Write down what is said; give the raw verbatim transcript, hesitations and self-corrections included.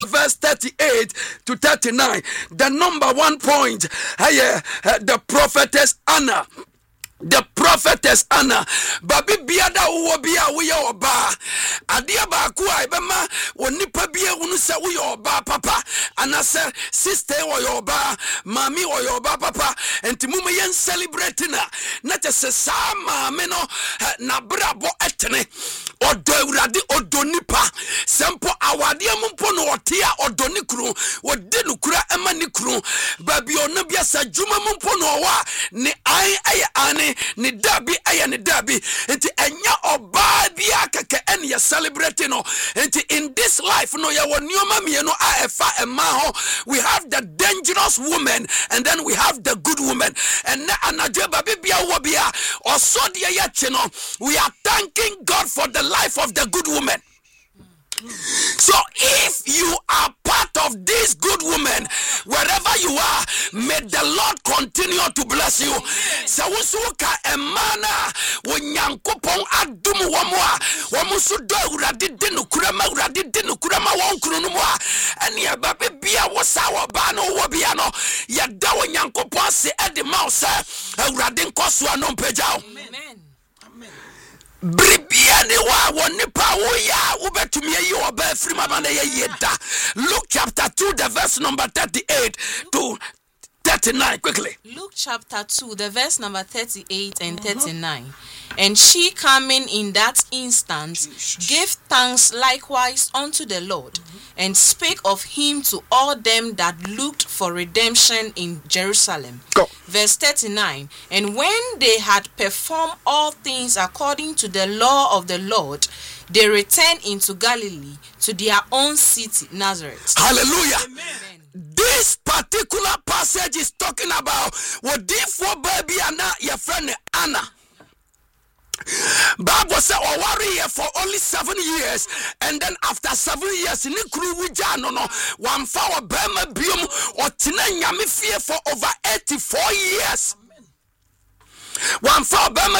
verse thirty-eight to thirty-nine. The number one point, hey, uh, the prophetess Anna. The prophetess Anna, baby biada uwo bia uya oba. Adia ba kuwa ibema wonipa bia unuse uya oba papa. Anase sister uya oba, mami uya oba papa. Enti mume yen celebrate na. Nete se sama meno na brabo etene. Odo uradi odo nipa. Sempo awadia mumpo no otia odo nikru. Wode nukura ema nikru. Babi onabia sa juma mumpo no wa. Ni ai ai ane ni dabi aya ni dabi enti enya oba bia keke en ya celebrating no enti in this life no ya wonioma mieno a efa ema ho. We have the dangerous woman and then we have the good woman, and na anaje babi bia wo bia oso de ya che no. We are thanking God for the life of the good woman. So if you are part of this good woman, wherever you are, may the Lord continue to bless you. Sawusuka emana wonyankopon adum wamwa wamusu do urade de nukurama urade de nukurama wonkunu no a ene ababe bia wo sawo ba no wo bia no ye da wonyankopon se ede mausa urade nkoso anom pagyaw. Amen. Bribiane wa wonipa wo ya ubetumi yi oba frima bana ye yeda. Luke chapter two the verse number thirty-eight to thirty-nine quickly. Luke chapter two the verse number thirty-eight and uh-huh. thirty-nine. And she coming in that instant Jesus. Gave thanks likewise unto the Lord, mm-hmm. and spake of him to all them that looked for redemption in Jerusalem. Go. Verse thirty-nine. And when they had performed all things according to the law of the Lord, they returned into Galilee to their own city, Nazareth. Hallelujah. Amen. This particular passage is talking about what did for baby Anna, your friend Anna. Bible said or worry for only seven years, and then after seven years, ni kuru wuja no no one for bema biom or tina nyame fie for over eighty-four years. One for bema